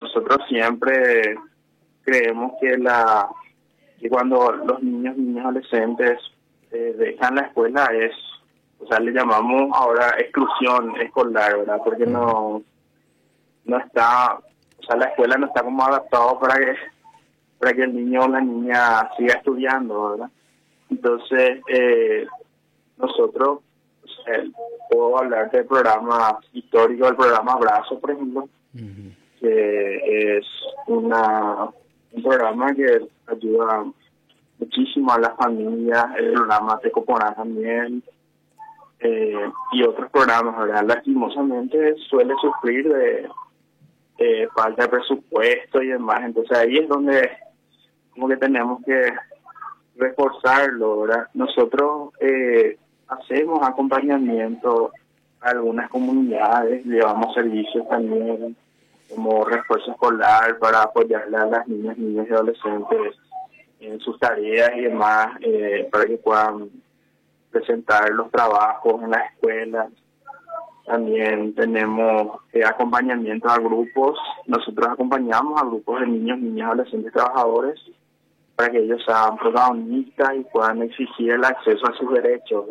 nosotros siempre creemos que cuando los niños, niñas, adolescentes dejan la escuela o sea, le llamamos ahora exclusión escolar, ¿verdad? Porque no está, o sea, la escuela no está como adaptado para que el niño o la niña siga estudiando, ¿verdad? Entonces, nosotros, o sea, puedo hablar del programa histórico, del programa Abrazo, por ejemplo, que es un programa que ayuda muchísimo a las familias, el programa Tecoporá también, y otros programas, ¿verdad? Lastimosamente suele sufrir de falta de presupuesto y demás, entonces ahí es donde como que tenemos que reforzarlo, ¿verdad? Nosotros hacemos acompañamiento a algunas comunidades, llevamos servicios también como refuerzo escolar para apoyarle a las niñas y adolescentes en sus tareas y demás, para que puedan presentar los trabajos en las escuelas. También tenemos acompañamiento a grupos. Nosotros acompañamos a grupos de niños, niñas, adolescentes, trabajadores para que ellos sean protagonistas y puedan exigir el acceso a sus derechos.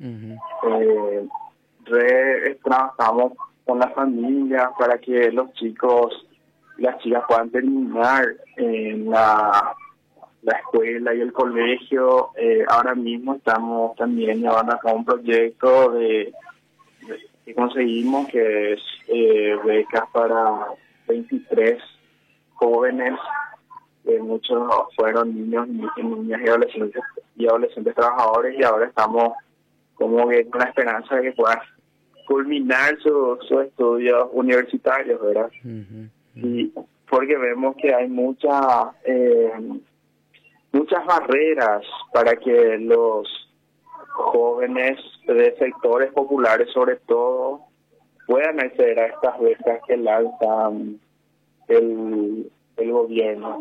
Trabajamos con las familias para que los chicos y las chicas puedan terminar en la escuela y el colegio. Ahora mismo estamos también llevando a cabo un proyecto que conseguimos, que es becas para 23 jóvenes, muchos fueron niños, niñas y adolescentes trabajadores, y ahora estamos como que con la esperanza de que puedan culminar sus estudios universitarios, ¿verdad? Y porque vemos que hay muchas barreras para que los jóvenes de sectores populares, sobre todo, puedan acceder a estas becas que lanzan el gobierno.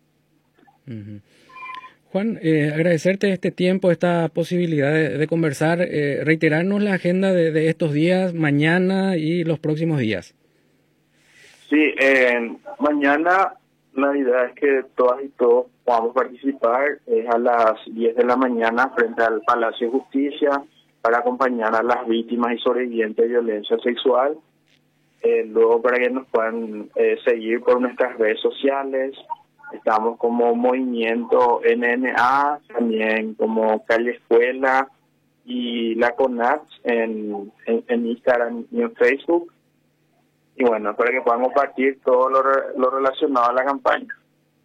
Juan, agradecerte este tiempo, esta posibilidad de conversar, reiterarnos la agenda de estos días, mañana y los próximos días. Sí, mañana la idea es que todas y todos podamos participar, es a las 10 de la mañana frente al Palacio de Justicia para acompañar a las víctimas y sobrevivientes de violencia sexual. Luego para que nos puedan seguir por nuestras redes sociales. Estamos como Movimiento NNA, también como Calle Escuela y la CONAT en Instagram y en Facebook. Y bueno, para que puedan compartir todo lo relacionado a la campaña.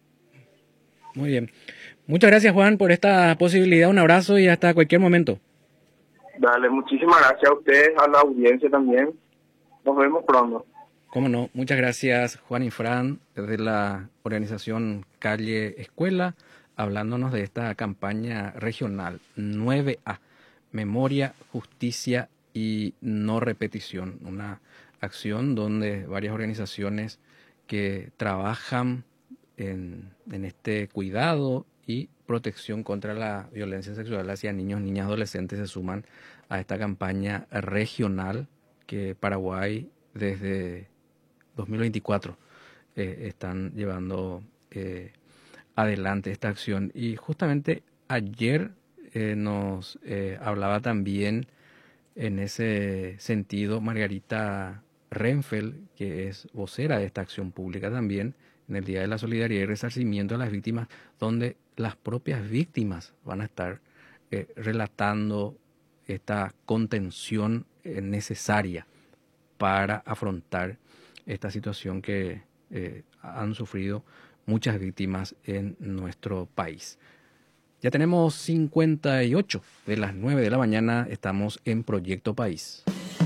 Muy bien. Muchas gracias, Juan, por esta posibilidad. Un abrazo y hasta cualquier momento. Dale, muchísimas gracias a ustedes, a la audiencia también. Nos vemos pronto. Cómo no, muchas gracias Juan y Fran de la organización Calle Escuela, hablándonos de esta campaña regional 9A, Memoria, Justicia y No Repetición, una acción donde varias organizaciones que trabajan en este cuidado y protección contra la violencia sexual hacia niños, niñas, adolescentes se suman a esta campaña regional que Paraguay desde 2024 están llevando adelante esta acción. Y justamente ayer nos hablaba también en ese sentido Margarita Renfel, que es vocera de esta acción pública también, en el Día de la Solidaridad y Resarcimiento a las Víctimas, donde las propias víctimas van a estar relatando esta contención necesaria para afrontar esta situación que han sufrido muchas víctimas en nuestro país. Ya tenemos 58 de las 9 de la mañana, estamos en Proyecto País.